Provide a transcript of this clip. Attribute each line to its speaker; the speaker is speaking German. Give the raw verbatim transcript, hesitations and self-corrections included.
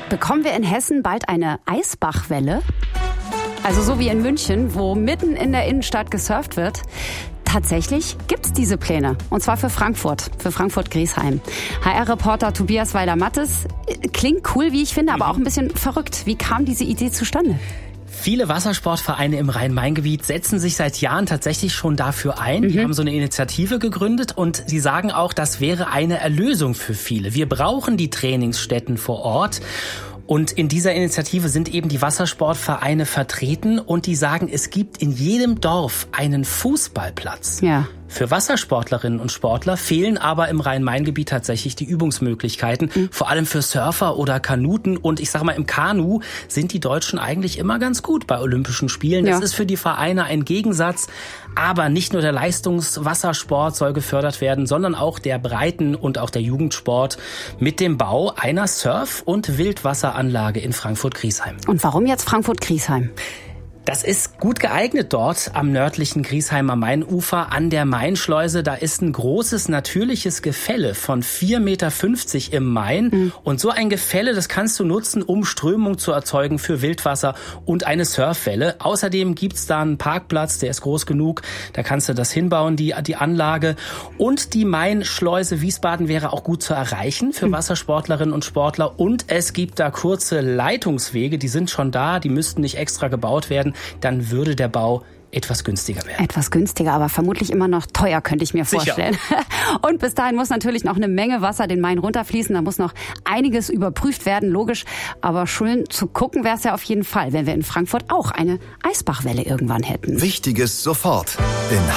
Speaker 1: Bekommen wir in Hessen bald eine Eisbachwelle? Also so wie in München, wo mitten in der Innenstadt gesurft wird. Tatsächlich gibt's diese Pläne. Und zwar für Frankfurt, für Frankfurt-Griesheim. H R-Reporter Tobias Weider-Mattes. Klingt cool, wie ich finde, aber auch ein bisschen verrückt. Wie kam diese Idee zustande?
Speaker 2: Viele Wassersportvereine im Rhein-Main-Gebiet setzen sich seit Jahren tatsächlich schon dafür ein. Mhm. Die haben so eine Initiative gegründet und sie sagen auch, das wäre eine Erlösung für viele. Wir brauchen die Trainingsstätten vor Ort. Und in dieser Initiative sind eben die Wassersportvereine vertreten und die sagen, es gibt in jedem Dorf einen Fußballplatz.
Speaker 1: Ja.
Speaker 2: Für Wassersportlerinnen und Sportler fehlen aber im Rhein-Main-Gebiet tatsächlich die Übungsmöglichkeiten, mhm. vor allem für Surfer oder Kanuten. Und ich sage mal, im Kanu sind die Deutschen eigentlich immer ganz gut bei Olympischen Spielen. Ja. Das ist für die Vereine ein Gegensatz. Aber nicht nur der Leistungswassersport soll gefördert werden, sondern auch der Breiten- und auch der Jugendsport mit dem Bau einer Surf- und Wildwasseranlage in Frankfurt-Griesheim.
Speaker 1: Und warum jetzt Frankfurt-Griesheim?
Speaker 2: Das ist gut geeignet dort am nördlichen Griesheimer Mainufer an der Mainschleuse. Da ist ein großes natürliches Gefälle von vier Komma fünfzig Meter im Main. Mhm. Und so ein Gefälle, das kannst du nutzen, um Strömung zu erzeugen für Wildwasser und eine Surfwelle. Außerdem gibt's da einen Parkplatz, der ist groß genug. Da kannst du das hinbauen, die, die Anlage. Und die Mainschleuse Wiesbaden wäre auch gut zu erreichen für mhm. Wassersportlerinnen und Sportler. Und es gibt da kurze Leitungswege, die sind schon da, die müssten nicht extra gebaut werden. Dann würde der Bau etwas günstiger werden.
Speaker 1: Etwas günstiger, aber vermutlich immer noch teuer, könnte ich mir vorstellen. Sicher. Und bis dahin muss natürlich noch eine Menge Wasser den Main runterfließen. Da muss noch einiges überprüft werden, logisch. Aber schön zu gucken wäre es ja auf jeden Fall, wenn wir in Frankfurt auch eine Eisbachwelle irgendwann hätten.
Speaker 3: Wichtiges sofort in